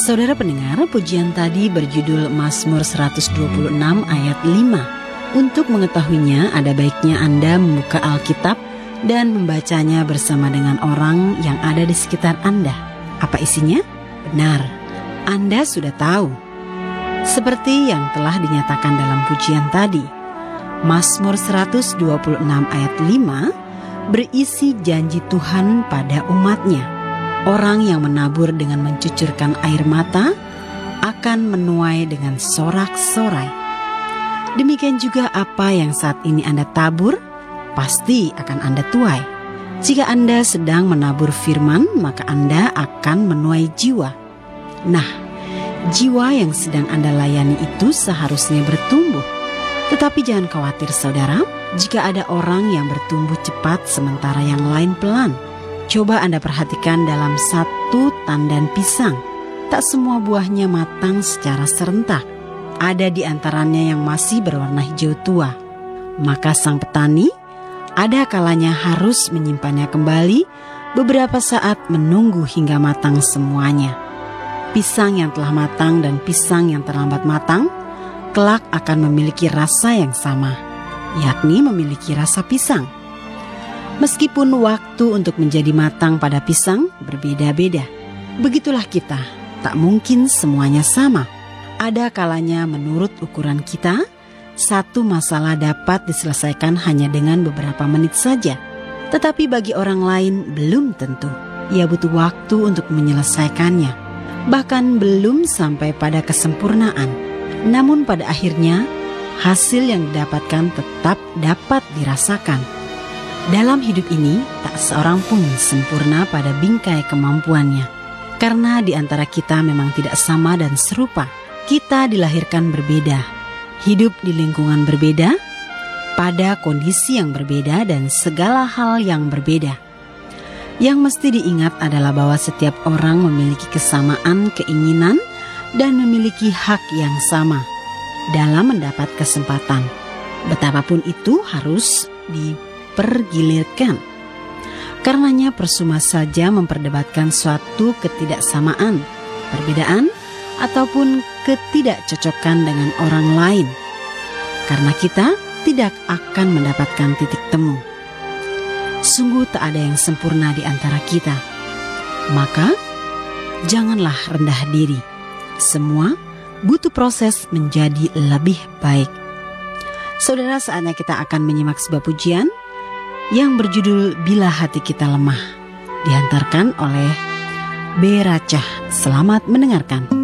Saudara pendengar, pujian tadi berjudul Mazmur 126 ayat 5. Untuk mengetahuinya, ada baiknya Anda membuka Alkitab dan membacanya bersama dengan orang yang ada di sekitar Anda. Apa isinya? Benar, Anda sudah tahu. Seperti yang telah dinyatakan dalam pujian tadi, Mazmur 126 ayat 5 berisi janji Tuhan pada umatnya. Orang yang menabur dengan mencucurkan air mata akan menuai dengan sorak-sorai. Demikian juga apa yang saat ini Anda tabur, pasti akan Anda tuai. Jika Anda sedang menabur firman, maka Anda akan menuai jiwa. Nah, jiwa yang sedang Anda layani itu seharusnya bertumbuh. Tetapi jangan khawatir saudara, jika ada orang yang bertumbuh cepat sementara yang lain pelan. Coba Anda perhatikan dalam satu tandan pisang. Tak semua buahnya matang secara serentak. Ada di antaranya yang masih berwarna hijau tua. Maka sang petani ada kalanya harus menyimpannya kembali beberapa saat menunggu hingga matang semuanya. Pisang yang telah matang dan pisang yang terlambat matang kelak akan memiliki rasa yang sama, yakni memiliki rasa pisang. Meskipun waktu untuk menjadi matang pada pisang berbeda-beda, begitulah kita, tak mungkin semuanya sama. Ada kalanya menurut ukuran kita, satu masalah dapat diselesaikan hanya dengan beberapa menit saja. Tetapi bagi orang lain belum tentu. Ia butuh waktu untuk menyelesaikannya, bahkan belum sampai pada kesempurnaan. Namun pada akhirnya, hasil yang didapatkan tetap dapat dirasakan. Dalam hidup ini, tak seorang pun sempurna pada bingkai kemampuannya. Karena di antara kita memang tidak sama dan serupa. Kita dilahirkan berbeda, hidup di lingkungan berbeda, pada kondisi yang berbeda dan segala hal yang berbeda. Yang mesti diingat adalah bahwa setiap orang memiliki kesamaan keinginan dan memiliki hak yang sama dalam mendapat kesempatan. Betapapun itu harus dipergilirkan. Karenanya percuma saja memperdebatkan suatu ketidaksamaan, perbedaan, ataupun ketidakcocokan dengan orang lain. Karena kita tidak akan mendapatkan titik temu. Sungguh tak ada yang sempurna di antara kita. Maka, janganlah rendah diri. Semua butuh proses menjadi lebih baik. Saudara, saatnya kita akan menyimak sebuah pujian yang berjudul Bila Hati Kita Lemah, dihantarkan oleh B. Racah. Selamat mendengarkan.